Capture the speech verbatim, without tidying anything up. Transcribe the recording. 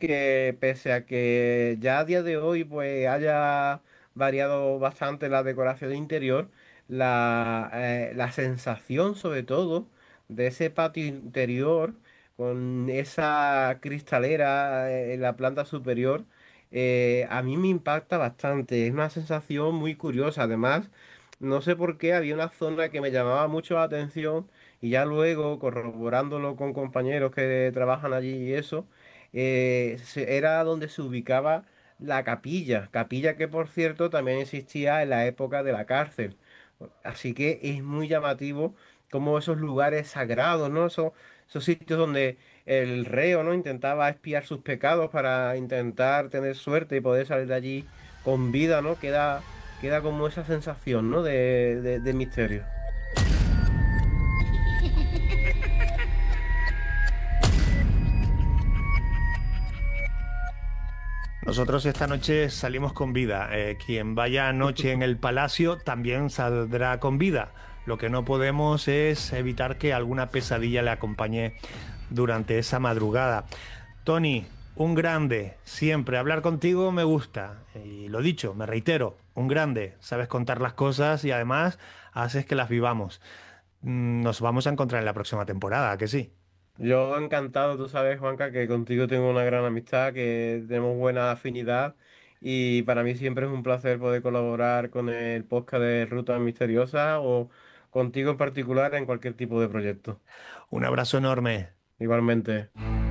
que pese a que ya a día de hoy pues haya variado bastante la decoración interior, la, eh, la sensación sobre todo de ese patio interior con esa cristalera eh, en la planta superior, eh, a mí me impacta bastante. Es una sensación muy curiosa. Además, no sé por qué había una zona que me llamaba mucho la atención y ya luego, corroborándolo con compañeros que trabajan allí y eso, eh, se- era donde se ubicaba la capilla. Capilla que, por cierto, también existía en la época de la cárcel. Así que es muy llamativo como esos lugares sagrados, ¿no? Esos, esos sitios donde el reo, ¿no? Intentaba expiar sus pecados para intentar tener suerte y poder salir de allí con vida, ¿no? Queda, queda como esa sensación, ¿no? De, de, de misterio. Nosotros esta noche salimos con vida. Eh, quien vaya anoche en el palacio también saldrá con vida. Lo que no podemos es evitar que alguna pesadilla le acompañe durante esa madrugada. Tony, un grande. Siempre hablar contigo me gusta. Y lo dicho, me reitero, un grande. Sabes contar las cosas y además haces que las vivamos. Mm, Nos vamos a encontrar en la próxima temporada, ¿a que sí? Yo encantado, tú sabes, Juanca, que contigo tengo una gran amistad, que tenemos buena afinidad y para mí siempre es un placer poder colaborar con el podcast de Rutas Misteriosas o contigo en particular en cualquier tipo de proyecto. Un abrazo enorme. Igualmente.